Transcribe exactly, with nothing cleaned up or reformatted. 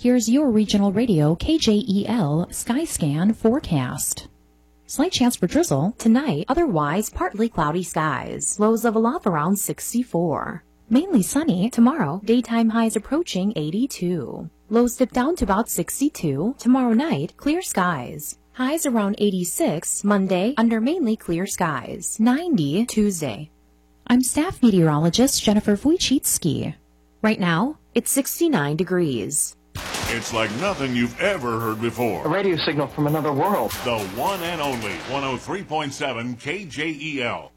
Here's your regional radio K J E L Skyscan forecast. Slight chance for drizzle tonight, otherwise partly cloudy skies. Lows level off around sixty-four. Mainly sunny tomorrow, daytime highs approaching eighty-two. Lows dip down to about sixty-two. Tomorrow night, clear skies. Highs around eighty-six Monday under mainly clear skies. ninety Tuesday. I'm staff meteorologist Jennifer Wojcicki. Right now, it's sixty-nine degrees. It's like nothing you've ever heard before. A radio signal from another world. The one and only one oh three point seven K J E L.